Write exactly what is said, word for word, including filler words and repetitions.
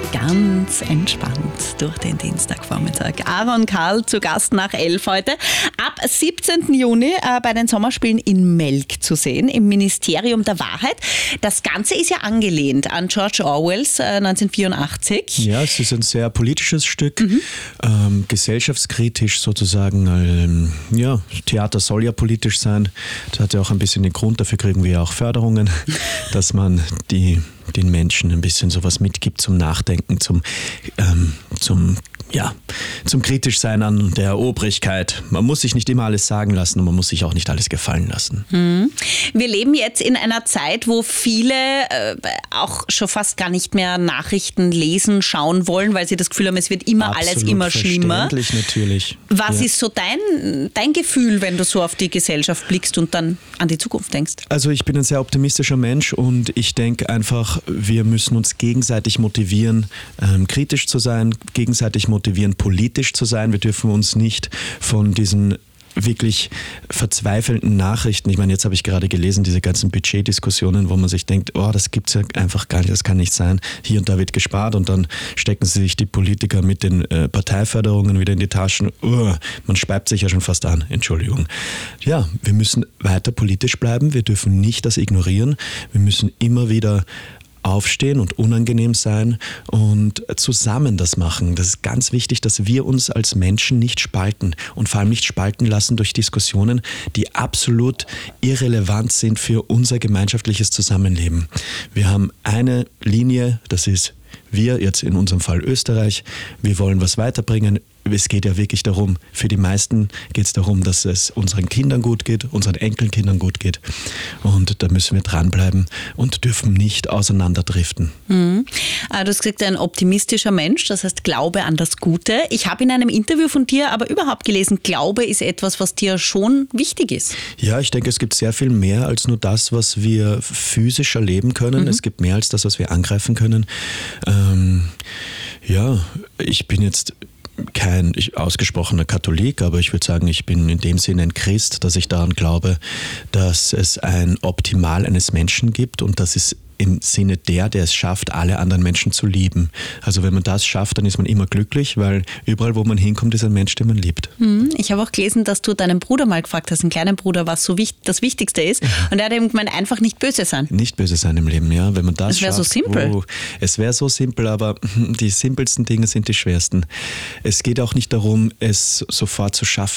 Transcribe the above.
ganz entspannt durch den Dienstagvormittag. Aaron Karl zu Gast nach elf heute. Ab siebzehnten Juni äh, bei den Sommerspielen in Melk zu sehen, im Ministerium der Wahrheit. Das Ganze ist ja angelehnt an George Orwells äh, neunzehnhundertvierundachtzig. Ja, es ist ein sehr politisches Stück, mhm. ähm, gesellschaftskritisch sozusagen. Ähm, ja, Theater soll ja politisch sein. Das hat ja auch ein bisschen den Grund, dafür kriegen wir ja auch Förderungen, dass man die den Menschen ein bisschen sowas mitgibt zum Nachdenken, zum, ähm, zum, ja, zum kritisch sein an der Obrigkeit. Man muss sich nicht immer alles sagen lassen und man muss sich auch nicht alles gefallen lassen. Mhm. Wir leben jetzt in einer Zeit, wo viele äh, auch schon fast gar nicht mehr Nachrichten lesen, schauen wollen, weil sie das Gefühl haben, es wird immer Absolut alles immer schlimmer. Verständlich, natürlich. Was ja. ist so dein, dein Gefühl, wenn du so auf die Gesellschaft blickst und dann an die Zukunft denkst? Also ich bin ein sehr optimistischer Mensch und ich denke einfach, wir müssen uns gegenseitig motivieren, ähm, kritisch zu sein, gegenseitig motivieren, politisch zu sein. Wir dürfen uns nicht von diesen wirklich verzweifelnden Nachrichten, ich meine, jetzt habe ich gerade gelesen, diese ganzen Budgetdiskussionen, wo man sich denkt, oh, das gibt es ja einfach gar nicht, das kann nicht sein. Hier und da wird gespart und dann stecken sich die Politiker mit den äh, Parteiförderungen wieder in die Taschen. Oh, man speibt sich ja schon fast an, Entschuldigung. Ja, wir müssen weiter politisch bleiben, wir dürfen nicht das ignorieren, wir müssen immer wieder aufstehen und unangenehm sein und zusammen das machen. Das ist ganz wichtig, dass wir uns als Menschen nicht spalten und vor allem nicht spalten lassen durch Diskussionen, die absolut irrelevant sind für unser gemeinschaftliches Zusammenleben. Wir haben eine Linie, das ist wir, jetzt in unserem Fall Österreich. Wir wollen was weiterbringen. Es geht ja wirklich darum, für die meisten geht es darum, dass es unseren Kindern gut geht, unseren Enkelkindern gut geht. Und da müssen wir dranbleiben und dürfen nicht auseinanderdriften. Mhm. Du hast gesagt, ein optimistischer Mensch, das heißt Glaube an das Gute. Ich habe in einem Interview von dir aber überhaupt gelesen, Glaube ist etwas, was dir schon wichtig ist. Ja, ich denke, es gibt sehr viel mehr als nur das, was wir physisch erleben können. Mhm. Es gibt mehr als das, was wir angreifen können. Ähm, ja, ich bin jetzt kein ich, ausgesprochener Katholik, aber ich würde sagen, ich bin in dem Sinne ein Christ, dass ich daran glaube, dass es ein Optimal eines Menschen gibt und das ist im Sinne der, der es schafft, alle anderen Menschen zu lieben. Also wenn man das schafft, dann ist man immer glücklich, weil überall, wo man hinkommt, ist ein Mensch, den man liebt. Ich habe auch gelesen, dass du deinen Bruder mal gefragt hast, einen kleinen Bruder, was so wichtig, das Wichtigste ist. Und er hat eben gemeint, einfach nicht böse sein. Nicht böse sein im Leben, ja. Wenn man das Es wäre so simpel. Oh, es wäre so simpel, aber die simpelsten Dinge sind die schwersten. Es geht auch nicht darum, es sofort zu schaffen,